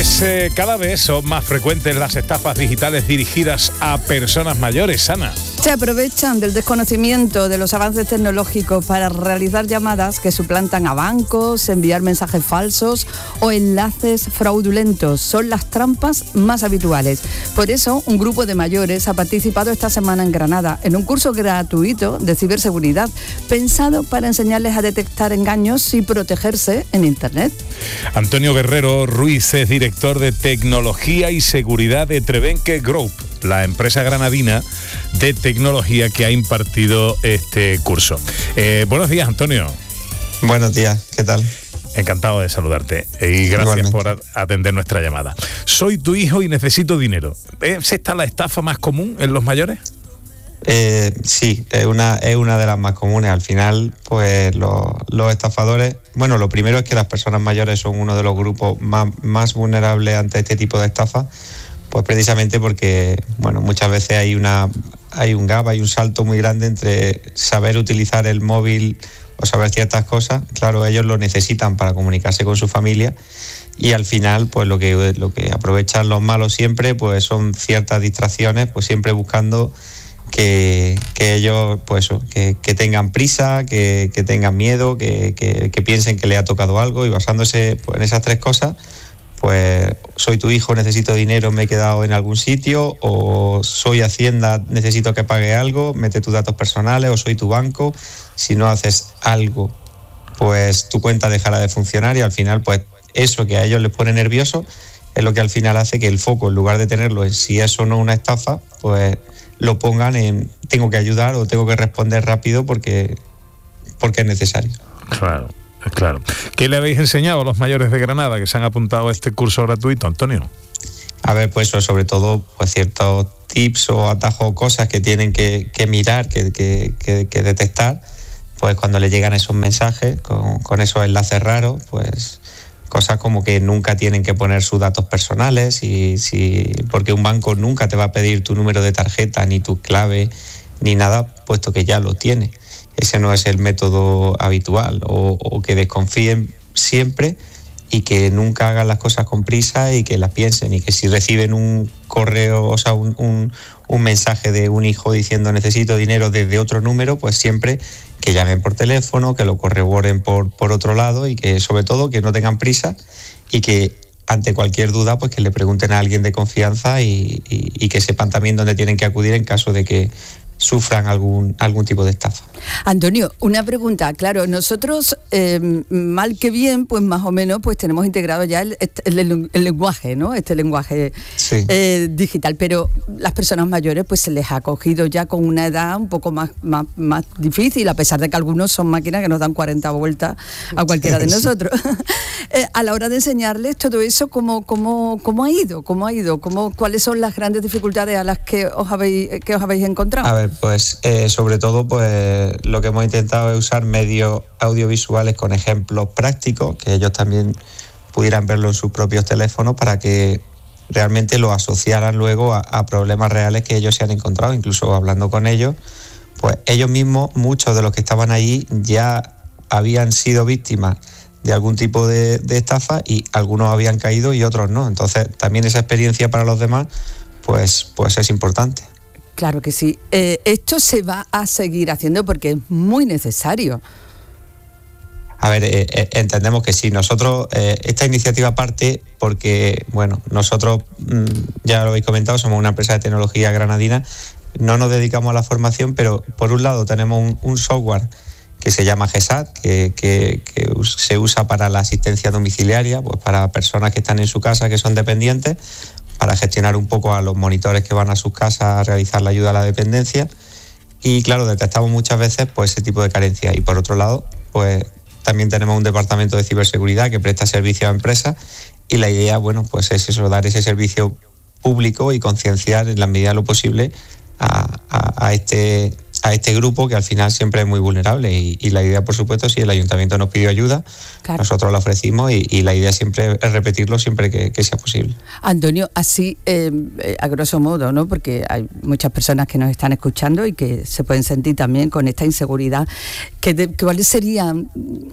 Pues cada vez son más frecuentes las estafas digitales dirigidas a personas mayores, Ana. Se aprovechan del desconocimiento de los avances tecnológicos para realizar llamadas que suplantan a bancos, enviar mensajes falsos o enlaces fraudulentos. Son las trampas más habituales. Por eso, un grupo de mayores ha participado esta semana en Granada en un curso gratuito de ciberseguridad pensado para enseñarles a detectar engaños y protegerse en Internet. Antonio Guerrero Ruiz es director de Tecnología y Seguridad de Trebenque Group, la empresa granadina de tecnología que ha impartido este curso. Buenos días, Antonio. Buenos días, ¿qué tal? Encantado de saludarte y gracias por atender nuestra llamada. Soy tu hijo y necesito dinero. ¿Es esta la estafa más común en los mayores? Sí, es una de las más comunes. Al final, pues los estafadores, bueno, lo primero es que las personas mayores son uno de los grupos más vulnerables ante este tipo de estafa, pues precisamente porque, bueno, muchas veces hay un gap, hay un salto muy grande entre saber utilizar el móvil o saber ciertas cosas. Claro, ellos lo necesitan para comunicarse con su familia y al final, pues lo que aprovechan los malos siempre, pues son ciertas distracciones, pues siempre buscando que ellos, pues que tengan prisa, que tengan miedo, que piensen que le ha tocado algo, y basándose pues en esas tres cosas, pues soy tu hijo, necesito dinero, me he quedado en algún sitio, o soy Hacienda, necesito que pague algo, mete tus datos personales, o soy tu banco, si no haces algo, pues tu cuenta dejará de funcionar, y al final, pues eso que a ellos les pone nervioso es lo que al final hace que el foco, en lugar de tenerlo en si es o no una estafa, pues lo pongan en tengo que ayudar o tengo que responder rápido porque es necesario. Claro. ¿Qué le habéis enseñado a los mayores de Granada que se han apuntado a este curso gratuito, Antonio? A ver, pues sobre todo pues ciertos tips o atajos, cosas que tienen que mirar, que detectar, pues cuando le llegan esos mensajes con esos enlaces raros, pues cosas como que nunca tienen que poner sus datos personales, porque un banco nunca te va a pedir tu número de tarjeta, ni tu clave, ni nada, puesto que ya lo tiene. Ese no es el método habitual, o que desconfíen siempre y que nunca hagan las cosas con prisa y que las piensen, y que si reciben un correo, o sea, un mensaje de un hijo diciendo necesito dinero desde otro número, pues siempre que llamen por teléfono, que lo corroboren por otro lado, y que sobre todo que no tengan prisa, y que ante cualquier duda pues que le pregunten a alguien de confianza y que sepan también dónde tienen que acudir en caso de que sufran algún tipo de estafa. Antonio, una pregunta. Claro, nosotros, mal que bien, pues más o menos pues tenemos integrado ya el lenguaje, ¿no? Este lenguaje sí. Digital, pero las personas mayores pues se les ha cogido ya con una edad un poco más difícil, a pesar de que algunos son máquinas que nos dan 40 vueltas a cualquiera de nosotros. A la hora de enseñarles todo eso, ¿cómo ha ido? ¿Cuáles son las grandes dificultades a las que os habéis encontrado? A ver, pues sobre todo pues lo que hemos intentado es usar medios audiovisuales con ejemplos prácticos, que ellos también pudieran verlo en sus propios teléfonos, para que realmente lo asociaran luego a problemas reales que ellos se han encontrado. Incluso hablando con ellos, pues ellos mismos, muchos de los que estaban ahí, ya habían sido víctimas de algún tipo de estafa, y algunos habían caído y otros no. Entonces también esa experiencia para los demás pues es importante. Claro que sí. Esto se va a seguir haciendo porque es muy necesario. A ver, entendemos que sí. Nosotros, esta iniciativa parte porque, bueno, nosotros, ya lo habéis comentado, somos una empresa de tecnología granadina, no nos dedicamos a la formación, pero por un lado tenemos un software que se llama GESAT, que se usa para la asistencia domiciliaria, pues para personas que están en su casa, que son dependientes, para gestionar un poco a los monitores que van a sus casas a realizar la ayuda a la dependencia. Y claro, detectamos muchas veces pues ese tipo de carencias. Y por otro lado, pues también tenemos un departamento de ciberseguridad que presta servicio a empresas, y la idea, bueno, pues es eso, dar ese servicio público y concienciar en la medida de lo posible a a este grupo que al final siempre es muy vulnerable y la idea, por supuesto, si el ayuntamiento nos pidió ayuda, claro, nosotros la ofrecimos y la idea siempre es repetirlo siempre que sea posible. Antonio, así a grosso modo, ¿no? Porque hay muchas personas que nos están escuchando y que se pueden sentir también con esta inseguridad. ¿Cuáles serían?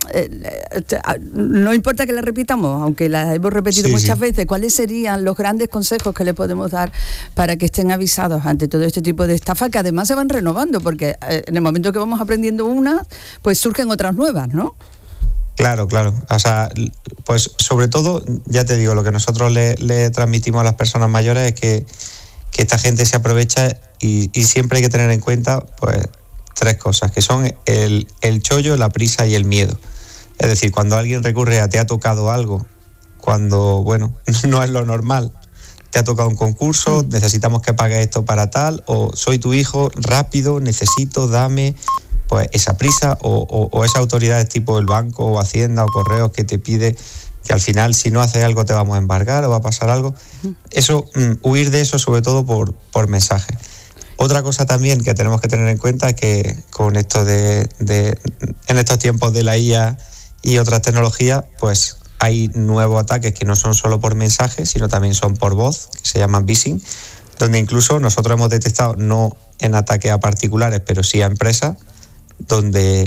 No importa que la repitamos, aunque la hemos repetido muchas veces, ¿cuáles serían los grandes consejos que le podemos dar para que estén avisados ante todo este tipo de estafa, que además se van renovando, porque en el momento que vamos aprendiendo una, pues surgen otras nuevas, ¿no? Claro. O sea, pues sobre todo, ya te digo, lo que nosotros le transmitimos a las personas mayores es que esta gente se aprovecha y siempre hay que tener en cuenta, pues, 3 cosas, que son el chollo, la prisa y el miedo. Es decir, cuando alguien recurre a te ha tocado algo, cuando, bueno, no es lo normal, te ha tocado un concurso, necesitamos que pagues esto para tal, o soy tu hijo, rápido, necesito, dame, pues esa prisa o esa autoridad tipo el banco o Hacienda o Correos que te pide que al final si no haces algo te vamos a embargar o va a pasar algo. Eso, huir de eso sobre todo por mensaje. Otra cosa también que tenemos que tener en cuenta es que con esto en estos tiempos de la IA y otras tecnologías, pues hay nuevos ataques que no son solo por mensajes, sino también son por voz, que se llaman phishing, donde incluso nosotros hemos detectado, no en ataques a particulares, pero sí a empresas, donde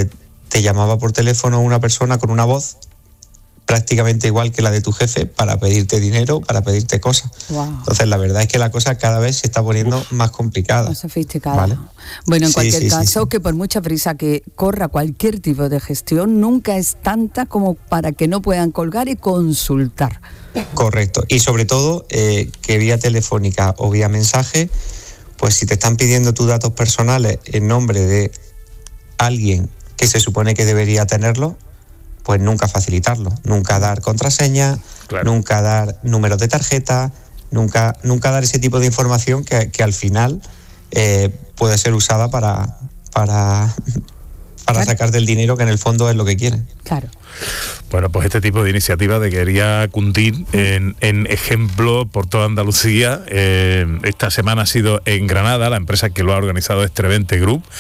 te llamaba por teléfono una persona con una voz prácticamente igual que la de tu jefe para pedirte dinero, para pedirte cosas. Wow. Entonces la verdad es que la cosa cada vez se está poniendo más complicada. Más sofisticada. ¿Vale? Bueno, en cualquier caso, que por mucha prisa que corra cualquier tipo de gestión, nunca es tanta como para que no puedan colgar y consultar. Correcto. Y sobre todo, que vía telefónica o vía mensaje, pues si te están pidiendo tus datos personales en nombre de alguien que se supone que debería tenerlo, pues nunca facilitarlo, nunca dar contraseña, claro, nunca dar números de tarjeta, nunca dar ese tipo de información que al final puede ser usada para claro, sacar del dinero, que en el fondo es lo que quieren. Claro. Bueno, pues este tipo de iniciativa debería cundir en ejemplo por toda Andalucía. Esta semana ha sido en Granada, la empresa que lo ha organizado es Trebenque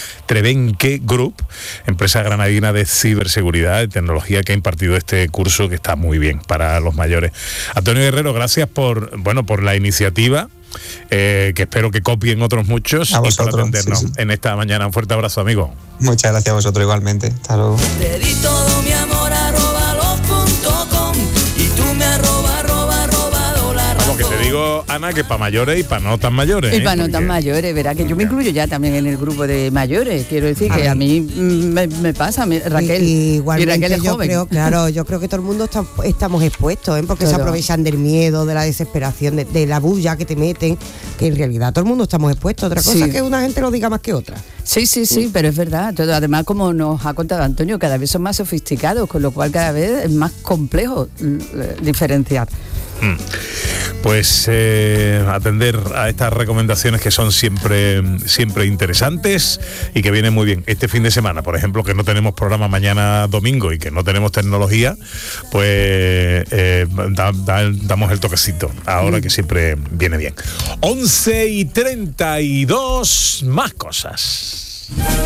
Group, empresa granadina de ciberseguridad y tecnología que ha impartido este curso que está muy bien para los mayores. Antonio Guerrero, gracias por la iniciativa. Que espero que copien otros muchos y por atendernos en esta mañana. Un fuerte abrazo, amigo. Muchas gracias a vosotros igualmente. Hasta luego. Te di todo mi amor @los.com y tú me @robado la razón. Vamos, que te digo, Ana, que para mayores y para no tan mayores. Y para no tan mayores, verá que yo me incluyo ya también en el grupo de mayores. Quiero decir que a mí me pasa, Raquel. Igualmente, y Raquel es joven. Yo creo que todo el mundo estamos expuestos, porque claro, se aprovechan del miedo, de la desesperación, de la bulla que te meten, que en realidad todo el mundo estamos expuestos. Otra cosa es que una gente lo diga más que otra. Sí, pero es verdad. Todo, además, como nos ha contado Antonio, cada vez son más sofisticados, con lo cual cada vez es más complejo diferenciar. Pues atender a estas recomendaciones que son siempre interesantes y que vienen muy bien. Este fin de semana, por ejemplo, que no tenemos programa mañana domingo y que no tenemos tecnología, pues damos el toquecito ahora que siempre viene bien. 11:32, más cosas.